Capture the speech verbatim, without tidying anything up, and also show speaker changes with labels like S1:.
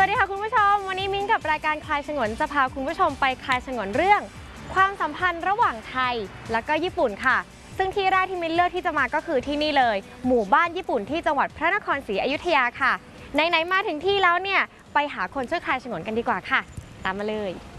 S1: วัสดีค่ะคุณผู้ชมวันนี้มิ้นกับรายการคลายฉงนจะพาคุณผู้ชมไปคลายฉงนเรื่องความสัมพันธ์ระหว่างไทยและก็ญี่ปุ่นค่ะซึ่งที่แรกที่มิ้นเลือกที่จะมาก็คือที่นี่เลยหมู่บ้านญี่ปุ่นที่จังหวัดพระนครศรีอยุธยาค่ะไหนๆมาถึงที่แล้วเนี่ยไปหาคนช่วยคลายฉงนกันดีกว่าค่ะตามมาเลย